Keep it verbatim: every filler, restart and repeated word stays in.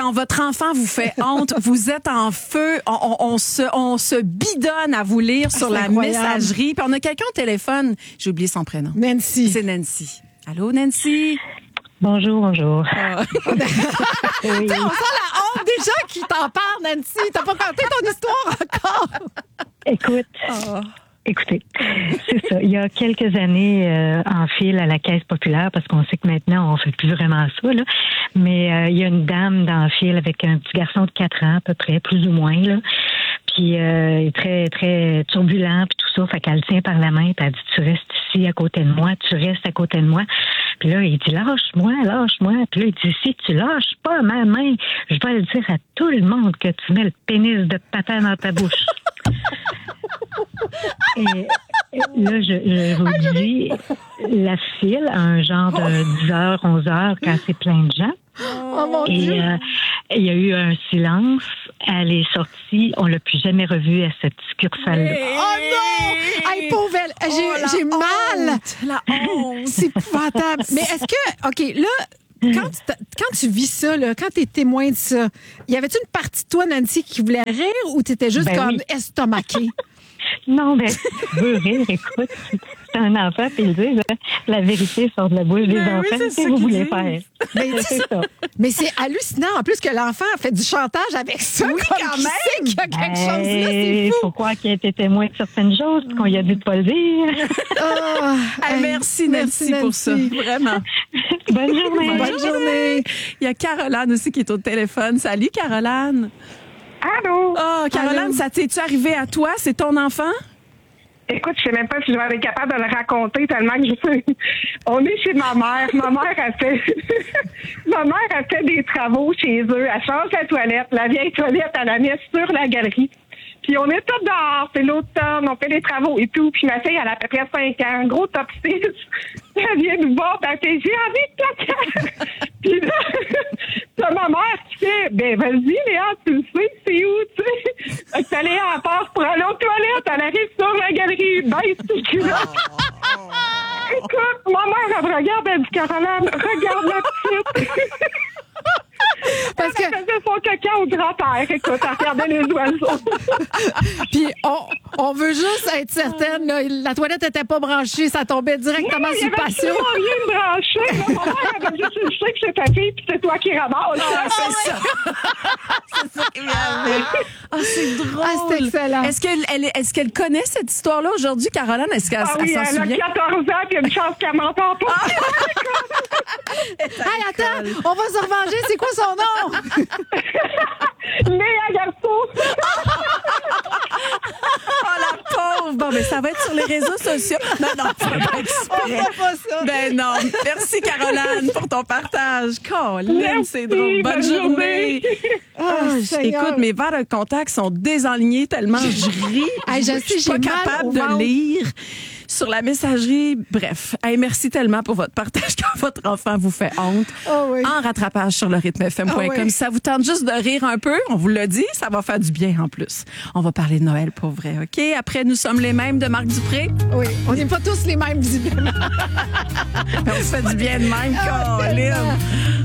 Non, votre enfant vous fait honte. Vous êtes en feu. On, on, on se, on se bidonne à vous lire sur C'est la incroyable. messagerie. Puis on a quelqu'un au téléphone. J'ai oublié son prénom. Nancy. C'est Nancy. Allô, Nancy? Bonjour, bonjour. Ah. Oui. Tu sais, on sent la honte des gens qui t'en parlent, Nancy. T'as pas conté ton histoire encore. Écoute, Oh. écoutez, c'est ça. Il y a quelques années, euh, en file à la Caisse populaire, parce qu'on sait que maintenant, on fait plus vraiment ça, là. Mais euh, il y a une dame dans le file avec un petit garçon de quatre ans, à peu près, plus ou moins, là. Puis, euh, il est très, très turbulent, puis tout ça. Fait qu'elle le tient par la main, puis elle dit, tu restes ici à côté de moi, tu restes à côté de moi. Puis là, il dit, lâche-moi, lâche-moi. Puis là, il dit, si tu lâches pas ma main, je vais le dire à tout le monde que tu mets le pénis de papa dans ta bouche. Et, et là, je, je vous dis, la file a un genre de dix heures, onze heures, quand c'est plein de gens. Oh mon Et Dieu. euh, il y a eu un silence. Elle est sortie. On l'a plus jamais revue à cette succursale-là. Oh non! Hey, pauvre elle. J'ai, Oh, la j'ai mal. honte, la honte. C'est épouvantable. Mais est-ce que, OK, là, quand tu, t'a- quand tu vis ça, là, quand tu es témoin de ça, y avait-tu une partie de toi, Nancy, qui voulait rire ou tu étais juste Ben comme oui. estomaquée? Non, mais tu veux rire, écoute. C'est un enfant, puis il dit, là, la vérité sort de la bouche des Ben oui, enfants. c'est Qu'est-ce ça que vous qu'ils voulez disent. faire? Mais, tu sais, C'est ça. mais c'est hallucinant, en plus, que l'enfant a fait du chantage avec ça. Oui, comme quand qui même. sait qu'il y a quelque chose là, c'est Il fou. faut croire qu'il a été témoin de certaines choses, qu'on lui a dit de pas le dire. Ah, Hey, hey, merci, Nancy, pour ça. Nancy. Vraiment. Bonne journée. Bonne journée. Il y a Caroline aussi qui est au téléphone. Salut, Caroline. Allô? Oh, Caroline, Allô. ça t'es-tu arrivé à toi? C'est ton enfant? Écoute, je sais même pas si je vais être capable de le raconter tellement que je sais. On est chez ma mère. Ma mère a fait, ma mère a fait des travaux chez eux. Elle change la toilette. La vieille toilette, elle la met sur la galerie. Puis on est tous dehors. C'est l'automne. On fait des travaux et tout. Puis ma fille, elle a à peu près cinq ans. Gros top six. Elle vient nous voir. Puis elle fait, j'ai envie de caca. Puis là, t'as ma mère qui fait, ben vas-y, Léa, tu le sais, c'est où, tu sais? Fait que Léa, elle part pour aller aux toilettes. Elle arrive sur la galerie. Baisse ses culottes. Écoute, ma mère, elle me regarde, elle dit, Caroline, regarde la petite. Parce que, Elle faisait son caca au grand air. Écoute, elle regardait les oiseaux. puis on, on veut juste être certaine, là, la toilette était pas branchée, ça tombait directement Il y sur le avait patio. absolument rien de branché. Là, mon père avait juste, je sais que c'est ta fille, puis c'est toi qui ramasses. c'est ça. c'est ça qui m'est arrivé. Ah, c'est drôle. Ah, c'est excellent. Est-ce qu'elle, elle- est-ce qu'elle connaît cette histoire-là aujourd'hui, Caroline? Est-ce qu'elle Ah elle oui, s'en elle a souvient? quatorze ans, puis il y a une chance qu'elle m'entend pas. Hey, attends, on va se revenger. C'est quoi son nom? Léa Garceau. Oh, la pauvre! Bon, mais ça va être sur les réseaux sociaux. Non, non, ça va pas exprès. pas ça. Ben non. Merci, Caroline, pour ton partage. Colin, Merci, c'est drôle. Bonne bonne journée. journée. Ah, Seigneur. écoute, mes verres de contact sont désenlignés tellement je ris. Hey, je sais, suis pas j'ai mal capable au de ventre. lire sur la messagerie. Bref, hey, merci tellement pour votre partage quand votre enfant vous fait honte. Oh oui. En rattrapage sur le rythme f m point com. Ah oui. Si ça vous tente juste de rire un peu, on vous l'a dit, ça va faire du bien en plus. On va parler de Noël pour vrai, OK? Après, nous sommes les mêmes de Marc Dupré. Oui, on n'est pas tous les mêmes, visiblement. On se fait du bien de même, Colin.